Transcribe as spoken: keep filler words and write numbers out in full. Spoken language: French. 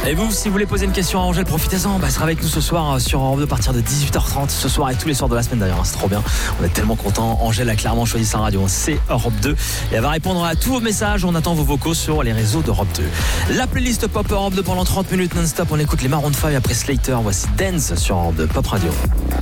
Et vous, si vous voulez poser une question à Angèle, profitez-en. Bah, elle sera avec nous ce soir sur Europe deux à partir de dix-huit heures trente. Ce soir et tous les soirs de la semaine d'ailleurs. C'est trop bien. On est tellement contents. Angèle a clairement choisi sa radio. C'est Europe deux. Et elle va répondre à tous vos messages. On attend vos vocaux sur les réseaux d'Europe deux. La playlist Pop Europe deux pendant trente minutes non-stop. On écoute les Maroon cinq après Slater. Voici Dance sur Europe deux Pop Radio.